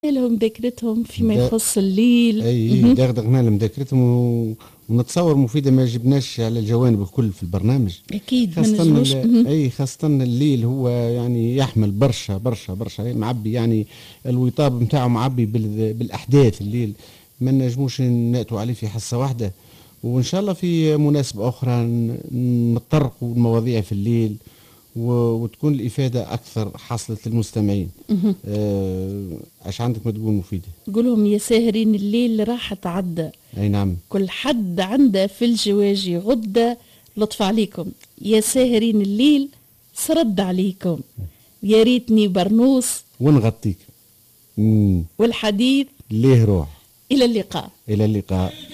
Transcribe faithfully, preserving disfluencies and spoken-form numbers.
لهم ذاكرتهم فيما يخص الليل. اي دغدغنا لهم ذاكرتهم و... ونتصور مفيدة ما جبناش على الجوانب الكل في البرنامج. اكيد خاصة ال... اي خاصة الليل هو يعني يحمل برشا برشا برشا معبي، يعني الوطاب نتاعو معبي بال... بالاحداث. الليل ما نجموش ناتوا عليه في حصة واحدة، وان شاء الله في مناسبة اخرى نتطرقوا المواضيع في الليل و... وتكون الافادة اكثر حصلت للمستمعين. آه... اش عندك ما تقول مفيدة؟ قولهم يا ساهرين الليل راح تعدى. اي نعم. كل حد عنده في الجواجي غدة، لطف عليكم يا ساهرين الليل، سرد عليكم يا ريتني برنوس ونغطيك. والحديث ليه روح. إلى اللقاء. إلى اللقاء.